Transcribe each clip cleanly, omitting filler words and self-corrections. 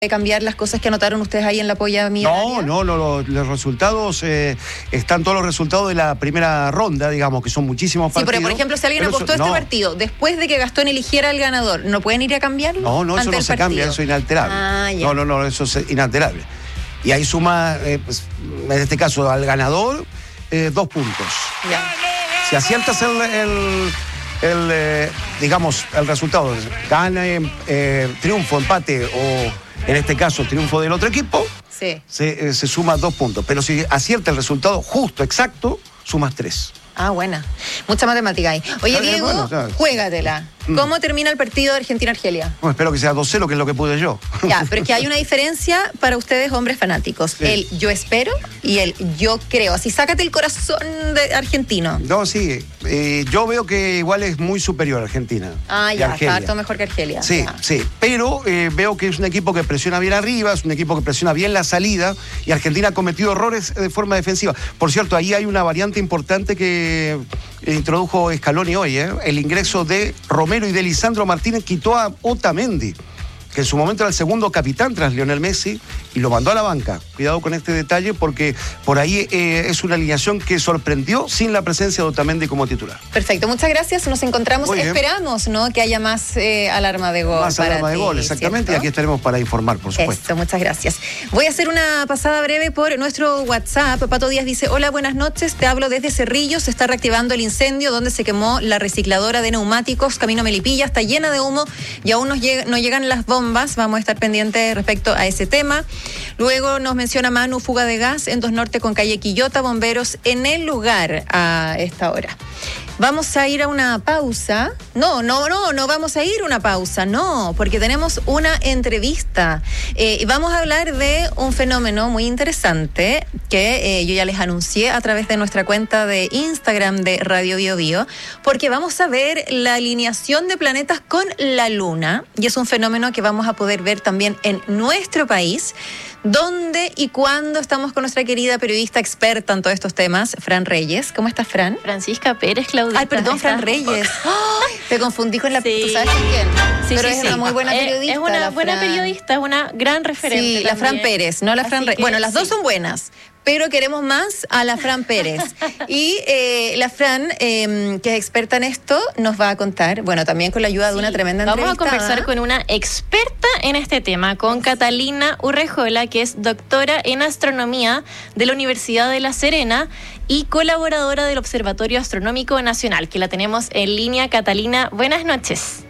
cambiar las cosas que anotaron ustedes ahí en la polla millonaria? No, los resultados, están todos los resultados de la primera ronda, digamos, que son muchísimos partidos. Sí, pero por ejemplo, si alguien apostó este partido, después de que Gastón eligiera al ganador, ¿no pueden ir a cambiarlo? No, eso no se cambia, eso es inalterable. No, eso es inalterable. Y ahí suma, pues, en este caso, al ganador, 2 puntos. Ya. Si aciertas digamos, el resultado, gana, triunfo, empate o, en este caso, triunfo del otro equipo, sí, se suma 2 puntos. Pero si acierta el resultado justo, exacto, sumas 3. Ah, buena. Mucha matemática ahí. Oye, Diego, bueno, juégatela. ¿Cómo termina el partido de Argentina-Argelia? Bueno, espero que sea 2-0, que es lo que pude yo. Ya, pero es que hay una diferencia para ustedes, hombres fanáticos. Sí. El yo espero y el yo creo. Así, sácate el corazón de argentino. No, sí. Yo veo que igual es muy superior a Argentina. Ah, ya, está harto mejor que Argelia. Sí, ya. Sí. Pero veo que es un equipo que presiona bien arriba, es un equipo que presiona bien la salida, y Argentina ha cometido errores de forma defensiva. Por cierto, ahí hay una variante importante que introdujo Scaloni hoy, el ingreso de Romero y de Lisandro Martínez quitó a Otamendi, que en su momento era el segundo capitán tras Lionel Messi, y lo mandó a la banca. Cuidado con este detalle, porque por ahí es una alineación que sorprendió sin la presencia de Otamendi como titular. Perfecto, muchas gracias. Nos encontramos, esperamos, ¿no?, que haya más alarma de gol. Más alarma de gol, exactamente, ¿cierto? Y aquí estaremos para informar, por supuesto. Eso, muchas gracias. Voy a hacer una pasada breve por nuestro WhatsApp. Pato Díaz dice: hola, buenas noches, te hablo desde Cerrillos, se está reactivando el incendio donde se quemó la recicladora de neumáticos, camino Melipilla, está llena de humo y aún no llegan las bombas. Vamos a estar pendientes respecto a ese tema. Luego nos menciona Manu, fuga de gas en 2 Norte con calle Quillota, bomberos en el lugar a esta hora. Vamos a ir a una pausa. No vamos a ir a una pausa, no, porque tenemos una entrevista. Vamos a hablar de un fenómeno muy interesante que yo ya les anuncié a través de nuestra cuenta de Instagram de Radio Bio Bio, porque vamos a ver la alineación de planetas con la Luna, y es un fenómeno que vamos a poder ver también en nuestro país. ¿Dónde y cuándo? Estamos con nuestra querida periodista experta en todos estos temas, Fran Reyes. ¿Cómo estás, Fran? Francisca Pérez, Claudita. Ay, perdón, Fran Reyes. ¡Ay! Te confundí con la... Sí. ¿Tú sabes con quién? Sí, pero sí, es una muy buena periodista. Es una buena periodista, es una gran referente. Sí, la Fran Pérez, no la Fran Reyes. Bueno, las dos son buenas, pero queremos más a la Fran Pérez. Y la Fran, que es experta en esto, nos va a contar, bueno, también con la ayuda de una tremenda entrevistada. Vamos a conversar con una experta en este tema, con Catalina Urrejola, que es doctora en astronomía de la Universidad de La Serena y colaboradora del Observatorio Astronómico Nacional, que la tenemos en línea. Catalina, buenas noches.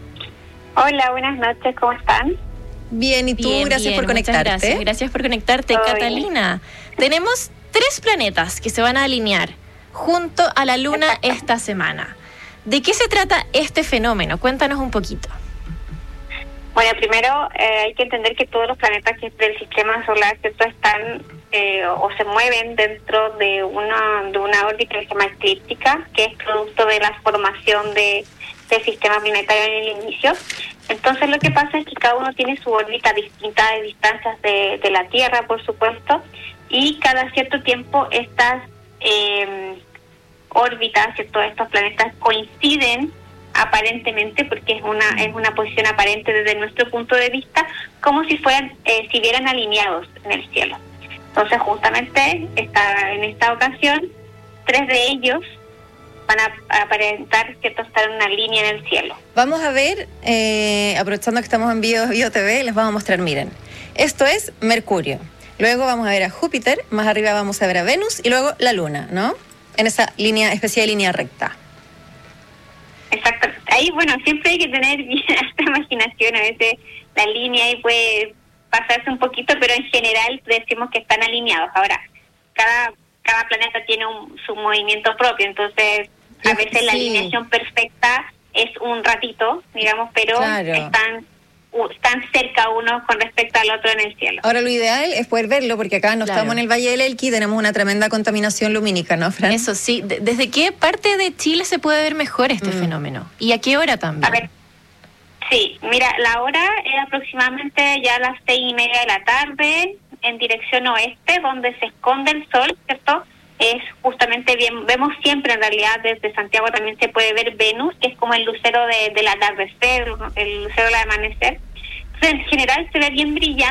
Hola, buenas noches, ¿cómo están? Bien, y tú, gracias por conectarte. Gracias por conectarte, Catalina. Tenemos 3 planetas que se van a alinear junto a la Luna esta semana. ¿De qué se trata este fenómeno? Cuéntanos un poquito. Bueno, primero hay que entender que todos los planetas del sistema solar, ¿cierto?, están o se mueven dentro de una órbita que se llama eclíptica, que es producto de la formación del sistema planetario en el inicio. Entonces lo que pasa es que cada uno tiene su órbita distinta de distancias de la Tierra, por supuesto, y cada cierto tiempo estas órbitas, ¿cierto?, estos planetas coinciden aparentemente, porque es una posición aparente desde nuestro punto de vista, como si vieran alineados en el cielo. Entonces justamente en esta ocasión 3 de ellos van a aparentar que estar en una línea en el cielo. Vamos a ver, aprovechando que estamos en Bio TV, les vamos a mostrar, miren, esto es Mercurio, luego vamos a ver a Júpiter, más arriba vamos a ver a Venus y luego la Luna, ¿no? En esa especie de línea recta. Exacto. Ahí, bueno, siempre hay que tener esta imaginación. A veces la línea ahí puede pasarse un poquito, pero en general decimos que están alineados. Ahora, cada planeta tiene su movimiento propio, entonces a veces la alineación perfecta es un ratito, digamos, pero están cerca unos con respecto al otro en el cielo. Ahora, lo ideal es poder verlo, porque acá no estamos en el Valle del Elqui, tenemos una tremenda contaminación lumínica, ¿no, Fran? Eso sí. ¿Desde qué parte de Chile se puede ver mejor este fenómeno? ¿Y a qué hora también? A ver, sí, mira, la hora es aproximadamente ya a las 6:30 de la tarde, en dirección oeste, donde se esconde el sol, ¿cierto? Es justamente bien, vemos siempre en realidad desde Santiago también se puede ver Venus, que es como el lucero del atardecer, el lucero del amanecer. en general se ve bien brillante